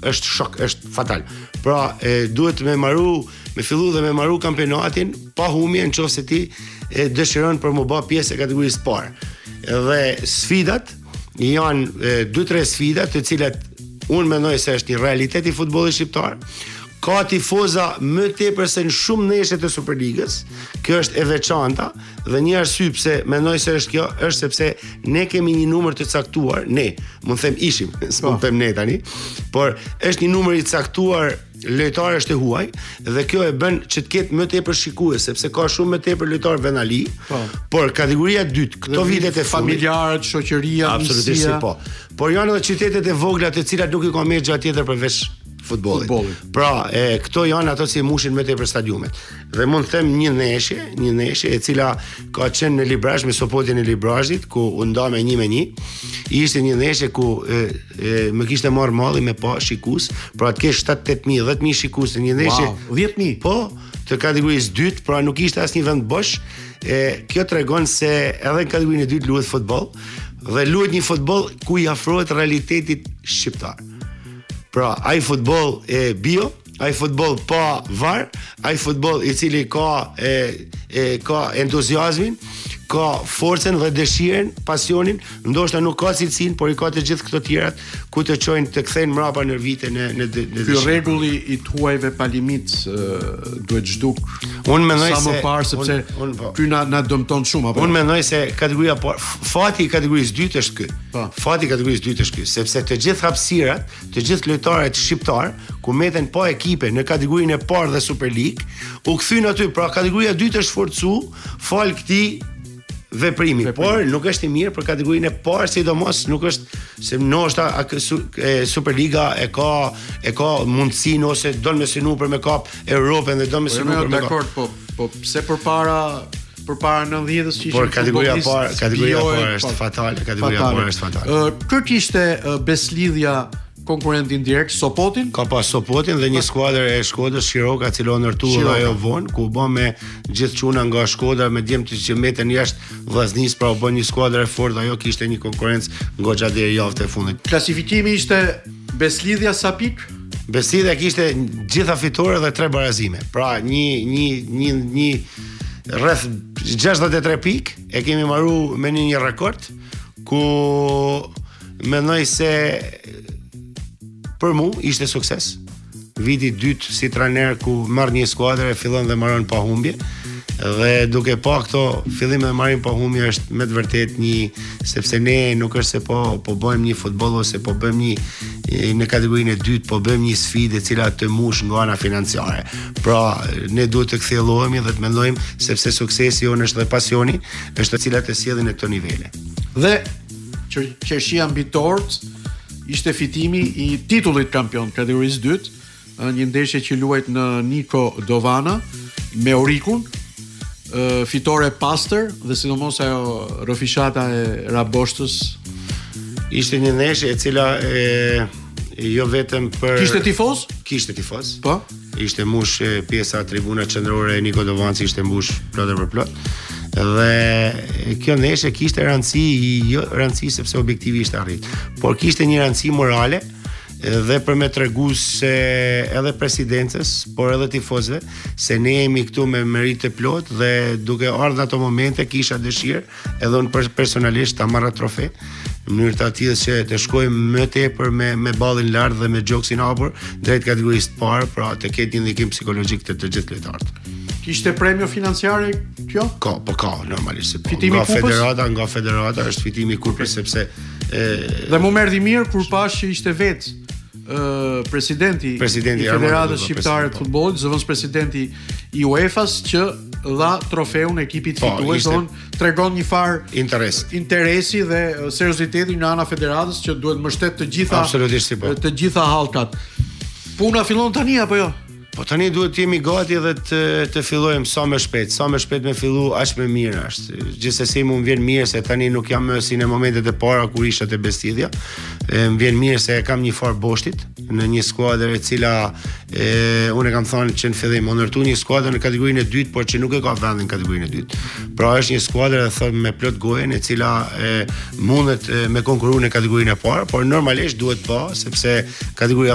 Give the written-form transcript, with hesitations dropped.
është shok, është fatal. Pra, duhet me fillu dhe me marru kampionatin pa humbje nëse ti dëshiron për më bë pjesë e kategorisë parë. Dhe sfidat janë 2-3 sfida të cilat unë mendoj se është një realitet i futbollit shqiptar. Ka tifoza më tepër se në shumë neshe të Superligës. Kjo është e veçanta dhe një arsye pse mendoj se është kjo është sepse ne kemi një numër të caktuar, ne, mund të them ishim, s'mund të them ne tani, por është një numër i caktuar lojtarësh të huaj dhe kjo e bën që të ketë më tepër shikues sepse ka shumë më tepër lojtarë venali, por kategoria 2, këto vitet e familjarët, shoqëria, absolutisht po. Por janë edhe qytetet e vogla të cilat nuk i ka më gjatë tjetër përveç futbollit. Pra, këto janë ato që mushin më tepër stadiumet. Dhe mund të them një neshje e cila ka qenë në Librazh me Sopotin e Librazhit, ku u nda me 1-1. Ishte një neshje ku më kishte marrë malli me pa shikues, pra të kesh 7-8.000, 10.000 shikues në një neshje. Wow, 10.000. Po, të kategorisë 2, pra nuk ishte asnjë vend bosh. Kjo tregon se edhe në kategorinë e 2 luhet futboll dhe luhet një futboll ku i afrohet realitetit shqiptar. Pra, ai futboll bio, ai futboll pa VAR, ai futboll i cili ka entuziazmin, ka forcën dhe dëshirën, pasionin, ndoshta nuk ka cilësinë, por i ka të gjithë këto tjerat ku të çojnë të kthejnë mbrapa në vite në Ky rregulli i tuajve palimit duhet zhduk. Unë mendoj se sa më parë sepse ky na dëmton shumë apo. Unë mendoj se kategoria parë, fati i kategorisë 2 është ky. Fati i kategorisë 2 është ky, sepse të gjithë hapësirat, të gjithë lojtarët shqiptar ku meten pa ekipe në kategorinë e parë dhe Super League, u kthyn aty, pra kategoria 2 është forcu fal këtij veprimi, por nuk është i mirë për kategorinë e parë, sidomos nuk është se ndoshta Superliga e ka mundësinë ose don me synu për me kap Europën dhe don me synu për me kap. Dakor, po pse përpara 90-s që ishte. Por kategoria parë është fatale, kategoria parë është fatale. Kë kishte beslidhja konkurrentin direkt Sopotin? Ka pas Sopotin dhe një skuadër e Shkodrës, Shiroka, e cila ndërtuar ajo vonë, ku u bë me gjithë çuna nga Shkodra me djemt që meten jashtë vllaznisë, pra u bë një skuadër e fortë, ajo kishte një konkurrencë goxha deri javën e fundit. Klasifikimi ishte beslidhja sa pik? Beslidhja kishte gjitha fitore dhe 3 barazime. Pra një rreth 63 pik e kemi marru me një rekord ku mendoj se për mu ishte sukses. Viti 2 si trajner ku marr një skuadër e fillon dhe marron pa humbje. Dhe duke pa këto fillim dhe marrim pa humbje është me të vërtet sepse ne nuk është se po bëjmë një futboll ose po bëjmë në kategorinë e 2 po bëjmë një sfidë e cila të mush nga ana financiare. Pra ne duhet të kthjellohemi dhe të mendojmë sepse suksesi jonë është dhe pasioni, është të cilat e sjellin në këto nivele. Dhe qershia mbi tort ishte fitimi i titullit kampion kategorisë 2, një ndeshje që luajt në Niko Dovana me Orikun, fitore pastër dhe sidomos ajo rrëfishata e Raboshtës. Ishte një ndeshje e cila jo vetëm për Kishte tifoz? Kishte tifoz. Po. Ishte mush pjesa tribuna qendrore e Niko Dovanci ishte mbush plot për plot. Dhe kjo ndeshje kishte rëndësi sepse objektivi ishte arrit, por kishte një rëndësi morale dhe për me tregu se edhe presidencës, por edhe tifozëve, se ne jemi këtu me merit të plot dhe duke ardhur ato momente kisha dëshirë edhe unë personalisht ta marra trofe në mënyrë të tillë që të shkojmë më tepër me ballin lart dhe me gjoksin hapur drejt kategorisë të parë, pra të ketë një ndikim psikologjik të gjithë lojtarët. Kishte premio financiare kjo? Ka normalisht. Fitimi nga federata është fitimi i kupës sepse dhe më erdhi mirë kur pash që ishte vetë presidenti i Federatës Shqiptare të Futbollit, zëvendës presidenti i UEFA-s që dha trofeun ekipit fitues, tregon një farë interesi dhe serioziteti nga ana federatës që duhet mbështet të gjitha hallkat. Puna fillon tani apo jo? Po tani duhet të jemi gati edhe të fillojmë sa më shpejt me fillu aq më mirë është. Gjithsesi më vjen mirë se tani nuk jam më si në momentet e para kur isha te bestidhja. Më vjen mirë se kam një farë boshtit në një skuadër e cila unë kam thënë që në fillim u ndërtu një skuadër në kategorinë e 2, por që nuk e ka vendin në kategorinë e 2. Pra është një skuadër e thënë me plot gojën e cila mundet me konkurru në kategorinë e parë, por normalisht duhet pa sepse kategoria